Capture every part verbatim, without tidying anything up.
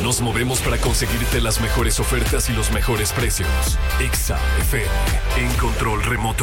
nos movemos para conseguirte las mejores ofertas y los mejores precios. Exa F M, en control remoto.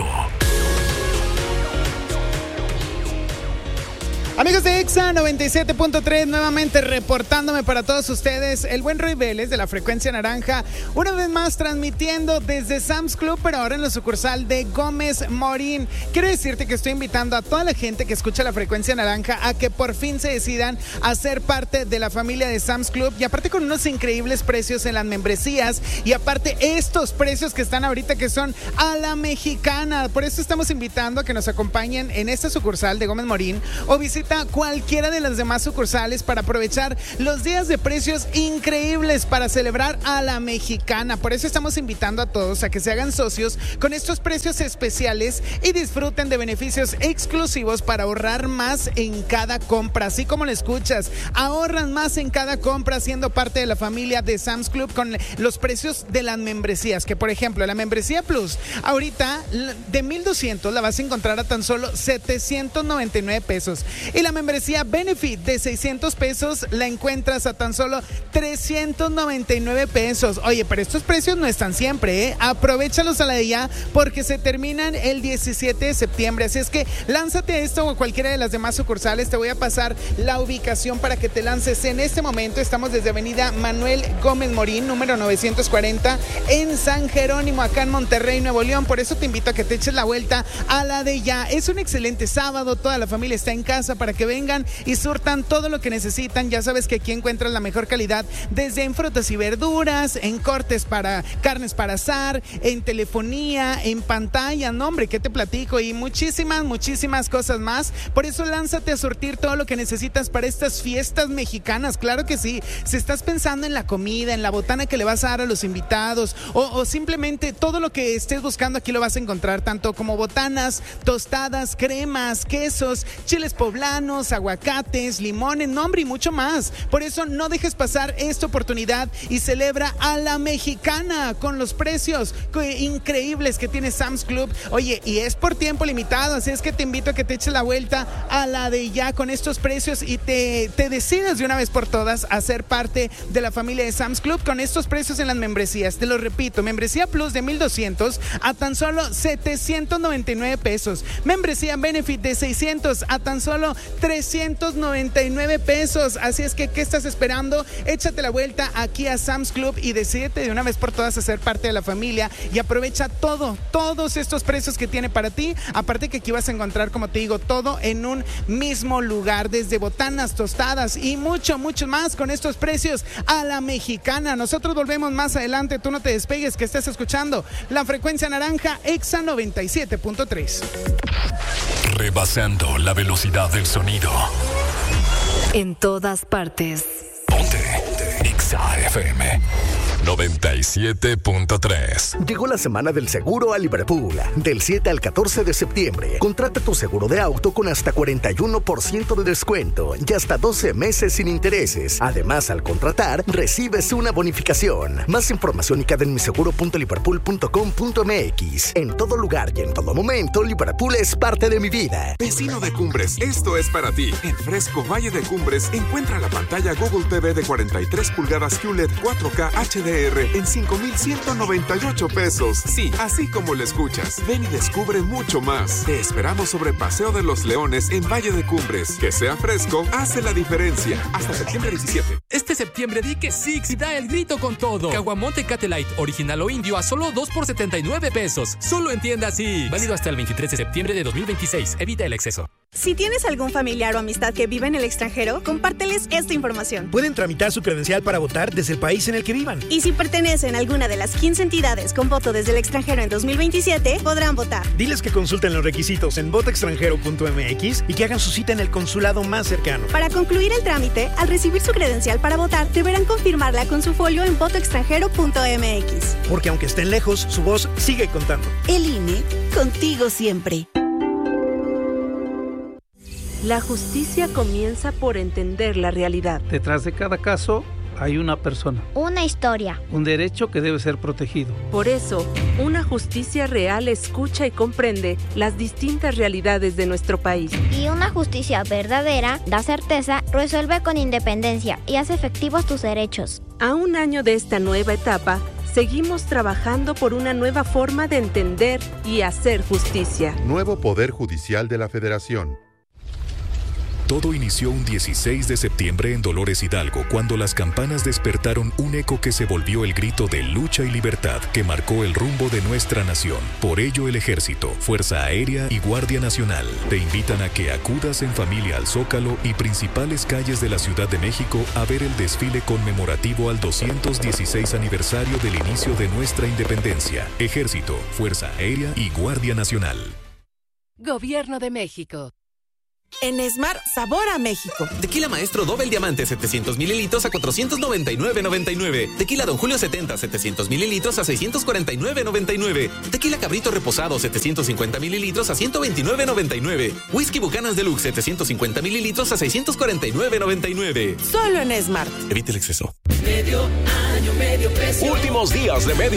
Amigos de Exa noventa y siete punto tres, nuevamente reportándome para todos ustedes, el buen Roy Vélez de la Frecuencia Naranja, una vez más transmitiendo desde Sam's Club, pero ahora en la sucursal de Gómez Morín. Quiero decirte que estoy invitando a toda la gente que escucha la Frecuencia Naranja a que por fin se decidan a ser parte de la familia de Sam's Club, y aparte con unos increíbles precios en las membresías, y aparte estos precios que están ahorita que son a la mexicana. Por eso estamos invitando a que nos acompañen en esta sucursal de Gómez Morín o visiten cualquiera de las demás sucursales para aprovechar los días de precios increíbles para celebrar a la mexicana. Por eso estamos invitando a todos a que se hagan socios con estos precios especiales y disfruten de beneficios exclusivos para ahorrar más en cada compra. Así como lo escuchas, ahorran más en cada compra siendo parte de la familia de Sam's Club con los precios de las membresías, que por ejemplo la membresía Plus ahorita de mil doscientos la vas a encontrar a tan solo setecientos noventa y nueve pesos. Y la membresía Benefit de seiscientos pesos la encuentras a tan solo trescientos noventa y nueve pesos. Oye, pero estos precios no están siempre, ¿eh? Aprovéchalos a la de ya porque se terminan el diecisiete de septiembre. Así es que lánzate a esto o a cualquiera de las demás sucursales. Te voy a pasar la ubicación para que te lances en este momento. Estamos desde Avenida Manuel Gómez Morín, número novecientos cuarenta, en San Jerónimo, acá en Monterrey, Nuevo León. Por eso te invito a que te eches la vuelta a la de ya. Es un excelente sábado, toda la familia está en casa para que vengan y surtan todo lo que necesitan. Ya sabes que aquí encuentras la mejor calidad, desde en frutas y verduras, en cortes para carnes para asar, en telefonía, en pantalla, no hombre, ¿qué te platico? Y muchísimas, muchísimas cosas más. Por eso lánzate a surtir todo lo que necesitas para estas fiestas mexicanas. Claro que sí, si estás pensando en la comida, en la botana que le vas a dar a los invitados o, o simplemente todo lo que estés buscando, aquí lo vas a encontrar, tanto como botanas, tostadas, cremas, quesos, chiles poblanos, aguacates, limones, nombre y mucho más. Por eso no dejes pasar esta oportunidad y celebra a la mexicana con los precios increíbles que tiene Sam's Club. Oye, y es por tiempo limitado, así es que te invito a que te eches la vuelta a la de ya con estos precios y te, te decidas de una vez por todas a ser parte de la familia de Sam's Club con estos precios en las membresías. Te lo repito, membresía Plus de mil doscientos a tan solo setecientos noventa y nueve pesos. Membresía Benefit de seiscientos a tan solo trescientos noventa y nueve pesos. Así es que, ¿qué estás esperando? Échate la vuelta aquí a Sam's Club y decídete de una vez por todas a ser parte de la familia y aprovecha todo, todos estos precios que tiene para ti. Aparte que aquí vas a encontrar, como te digo, todo en un mismo lugar, desde botanas, tostadas y mucho, mucho más con estos precios a la mexicana. Nosotros volvemos más adelante, tú no te despegues, que estés escuchando la Frecuencia Naranja, Exa noventa y siete punto tres. Rebasando la velocidad del sonido. En todas partes. Ponte, ponte. Exa F M noventa y siete punto tres. Llegó la semana del seguro a Liverpool. Del siete al catorce de septiembre. Contrata tu seguro de auto con hasta cuarenta y uno por ciento de descuento y hasta doce meses sin intereses. Además, al contratar, recibes una bonificación. Más información y en mi seguro punto liverpool punto com punto m x. En todo lugar y en todo momento, Liverpool es parte de mi vida. Vecino de Cumbres, esto es para ti. En Fresco Valle de Cumbres, encuentra la pantalla Google T V de cuarenta y tres pulgadas Q L E D cuatro K H D R en cinco mil ciento noventa y ocho pesos. Sí, así como lo escuchas. Ven y descubre mucho más. Te esperamos sobre Paseo de los Leones en Valle de Cumbres. Que sea fresco, hace la diferencia. Hasta septiembre diecisiete. Este septiembre di que Six y da el grito con todo. Caguamón Tecate Light, original o indio a solo dos por setenta y nueve pesos. Solo en tienda Six. Válido hasta el veintitrés de septiembre de dos mil veintiséis. Evita el exceso. Si tienes algún familiar o amistad que vive en el extranjero, compárteles esta información. Pueden tramitar su credencial para votar desde el país en el que vivan. Y si pertenecen a alguna de las quince entidades con voto desde el extranjero en dos mil veintisiete, podrán votar. Diles que consulten los requisitos en voto extranjero punto m x y que hagan su cita en el consulado más cercano. Para concluir el trámite, al recibir su credencial para votar, deberán confirmarla con su folio en voto extranjero punto m x. Porque aunque estén lejos, su voz sigue contando. El I N E, contigo siempre. La justicia comienza por entender la realidad. Detrás de cada caso hay una persona. Una historia. Un derecho que debe ser protegido. Por eso, una justicia real escucha y comprende las distintas realidades de nuestro país. Y una justicia verdadera da certeza, resuelve con independencia y hace efectivos tus derechos. A un año de esta nueva etapa, seguimos trabajando por una nueva forma de entender y hacer justicia. Nuevo Poder Judicial de la Federación. Todo inició un dieciséis de septiembre en Dolores Hidalgo, cuando las campanas despertaron un eco que se volvió el grito de lucha y libertad que marcó el rumbo de nuestra nación. Por ello, el Ejército, Fuerza Aérea y Guardia Nacional te invitan a que acudas en familia al Zócalo y principales calles de la Ciudad de México a ver el desfile conmemorativo al doscientos dieciséis aniversario del inicio de nuestra independencia. Ejército, Fuerza Aérea y Guardia Nacional. Gobierno de México. En Smart, sabor a México. Tequila Maestro Doble Diamante setecientos mililitros a cuatrocientos noventa y nueve noventa y nueve. Tequila Don Julio setenta setecientos mililitros a seiscientos cuarenta y nueve noventa y nueve. Tequila Cabrito Reposado setecientos cincuenta mililitros a ciento veintinueve noventa y nueve. Whisky Buchanan Deluxe setecientos cincuenta mililitros a seiscientos cuarenta y nueve noventa y nueve. Solo en Smart. Evite el exceso. Medio año, medio precio. Últimos días de medio